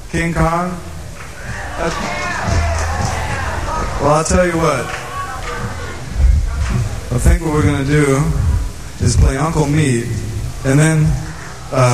King Kong? Well, I'll tell you what. I think what we're going to do is play Uncle Meat, and then